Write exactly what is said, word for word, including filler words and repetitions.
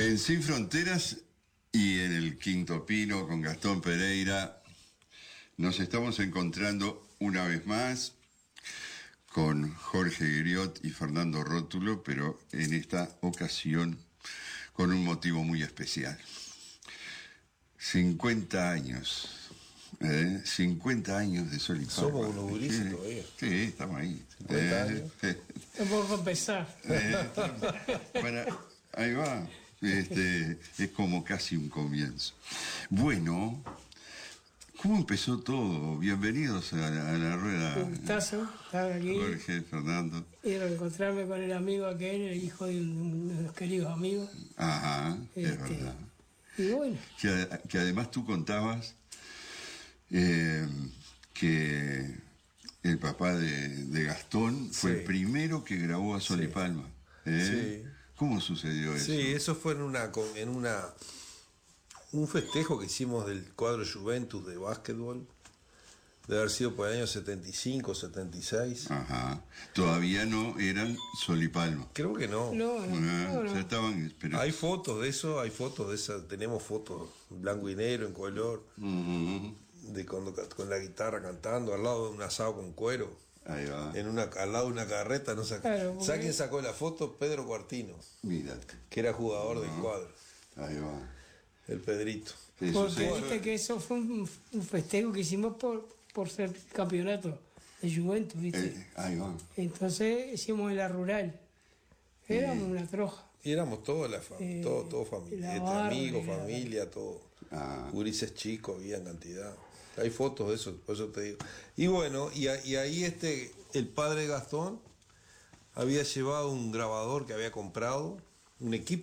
En Sin Fronteras y en el Quinto Pino con Gastón Pereira nos estamos encontrando una vez más con Jorge Griot y Fernando Rótulo, pero en esta ocasión con un motivo muy especial. cincuenta años, ¿eh? cincuenta años de Sol y Palma. Somos unos gurises todavía. Sí, estamos ahí. cincuenta eh, años. Eh, Tengo que empezar. eh, para, ahí va. Este, es como casi un comienzo. Bueno, ¿cómo empezó todo? Bienvenidos a la, a la rueda. Un gustazo estar aquí Jorge, Fernando. y reencontrarme con el amigo aquel, el hijo de uno de los queridos amigos. Ajá, es Este, verdad. Y bueno, Que, que además tú contabas eh, que el papá de, de Gastón fue Sí. el primero que grabó a Sol y Sí. Palma. ¿eh? Sí. ¿Cómo sucedió eso? Sí, eso fue en una en una un festejo que hicimos del cuadro Juventus de básquetbol, de haber sido por el año setenta y cinco, setenta y seis. Ajá. Todavía no eran Sol y Palma. Creo que no. no, no, Ah, no, no. ya estaban, pero... Hay fotos de eso, hay fotos de esas, tenemos fotos en blanco y negro, en color, Ujú. de cuando con la guitarra cantando al lado de un asado con cuero, Ahí va. en una al lado de una carreta, no sé. Claro, porque- ¿Sabes quién sacó la foto? Pedro Cuartino, Mira, que era jugador del Ajá. cuadro, ahí va. el Pedrito. Eso Porque sí. viste que eso fue un, un festejo que hicimos por, por ser campeonato de Juventus, ¿viste? Eh, ahí va. Entonces hicimos en la rural. Éramos una troja. Y éramos todos la fam- Eh, todo, todo familia, la entre barra, amigos, la- familia, todo. Ah. Gurises chicos, había en cantidad. Hay fotos de eso, por eso te digo. Y bueno, y, a- y ahí este, el padre Gastón había llevado un grabador que había comprado, un equipo